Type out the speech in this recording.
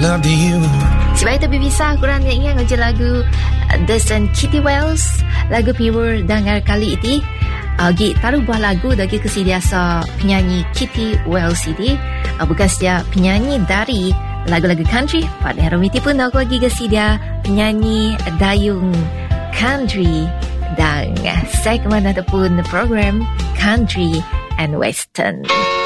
love to you. Sebab itu berpisah kurang ingat je lagu The Sun Kitty Wells. Lagu pibur dengar kali ini Agi taruh buah lagu dari kesidiasa penyanyi Kitty Wells ini. Bukan saja penyanyi dari lagu-lagu country, pada Romiti pun aku lagi kesedia penyanyi dayung country dan segmen ataupun program country and western.